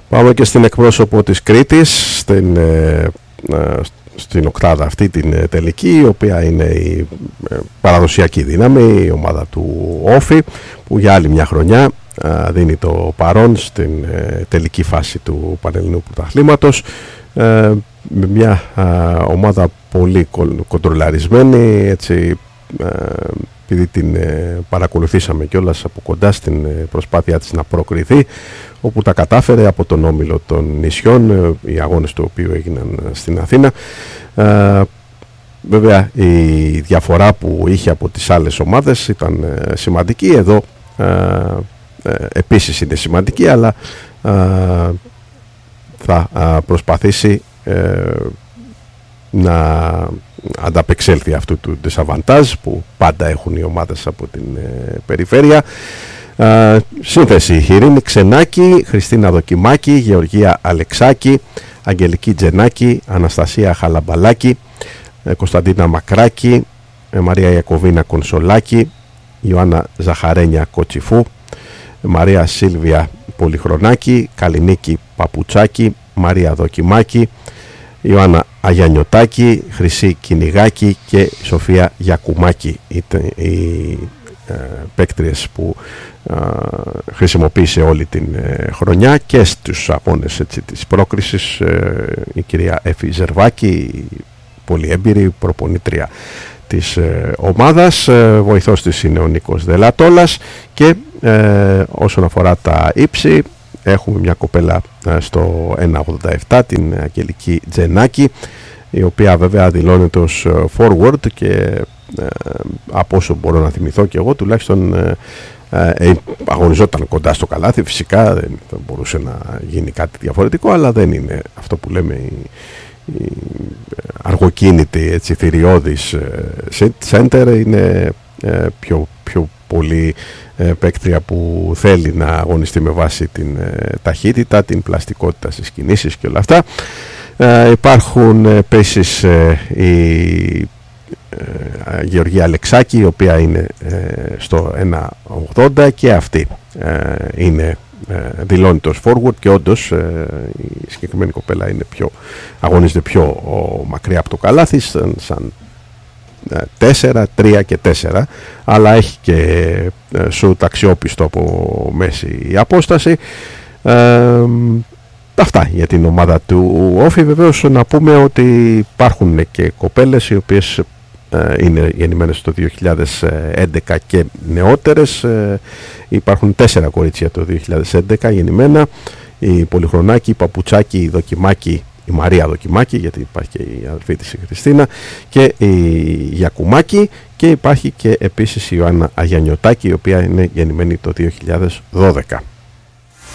Πάμε και στην εκπρόσωπο της Κρήτης, στην οκτάδα αυτή την τελική, η οποία είναι η παραδοσιακή δύναμη, η ομάδα του Όφη, που για άλλη μια χρονιά δίνει το παρόν στην τελική φάση του Πανελληνίου Πρωταθλήματος, με μια ομάδα πολύ κοντρολαρισμένη, έτσι, επειδή την παρακολουθήσαμε κιόλας από κοντά στην προσπάθειά της να προκριθεί, όπου τα κατάφερε από τον όμιλο των νησιών, οι αγώνες του οποίου έγιναν στην Αθήνα. Βέβαια η διαφορά που είχε από τις άλλες ομάδες ήταν σημαντική. Εδώ επίσης είναι σημαντική, αλλά θα προσπαθήσει να ανταπεξέλθει αυτού του ντεσαβαντάζ που πάντα έχουν οι ομάδες από την περιφέρεια. Σύνθεση: Ειρήνη Ξενάκη, Χριστίνα Δοκιμάκη, Γεωργία Αλεξάκη, Αγγελική Τζενάκη, Αναστασία Χαλαμπαλάκη, Κωνσταντίνα Μακράκη, Μαρία Ιακωβίνα Κονσολάκη, Ιωάννα Ζαχαρένια Κοτσιφού, Μαρία Σίλβια Πολυχρονάκη, Καλινίκη Παπουτσάκη, Μαρία Δοκιμάκη, Ιωάννα Αγιανιωτάκη, Χρυσή Κυνηγάκη και Σοφία Γιακουμάκη. Οι παίκτριες που χρησιμοποίησε όλη την χρονιά και στους αγώνες, έτσι, της πρόκρισης, η κυρία Εφη Ζερβάκη, πολύ έμπειρη προπονήτρια της ομάδας. Βοηθός της είναι ο Νίκος Δελατόλας. Και όσον αφορά τα ύψη, έχουμε μια κοπέλα στο 1,87, την Αγγελική Τζενάκη, η οποία βέβαια δηλώνεται ως forward και από όσο μπορώ να θυμηθώ και εγώ, τουλάχιστον αγωνιζόταν κοντά στο καλάθι. Φυσικά δεν θα μπορούσε να γίνει κάτι διαφορετικό, αλλά δεν είναι αυτό που λέμε η αργοκίνητη, έτσι, θηριώδης center. Είναι πιο πολύ παίκτρια που θέλει να αγωνιστεί με βάση την ταχύτητα, την πλαστικότητα στις κινήσεις και όλα αυτά. Υπάρχουν επίσης η Γεωργία Αλεξάκη, η οποία είναι στο 1,80 και αυτή είναι δηλώνει ως forward, και όντως η συγκεκριμένη κοπέλα είναι αγωνίζεται πιο μακριά από το καλάθι, σαν 4, 3 και 4, αλλά έχει και σουτ αξιόπιστο από μέση απόσταση. Αυτά για την ομάδα του Όφη. Βεβαίως να πούμε ότι υπάρχουν και κοπέλες οι οποίες είναι γεννημένες το 2011 και νεότερες. Υπάρχουν 4 κορίτσια το 2011 γεννημένα: η Πολυχρονάκη, η Παπουτσάκη, η Δοκιμάκη, η Μαρία Δοκιμάκη, γιατί υπάρχει και η αδελφή της η Χριστίνα, και η Γιακουμάκη, και υπάρχει και επίσης η Ιωάννα Αγιανιωτάκη, η οποία είναι γεννημένη το 2012.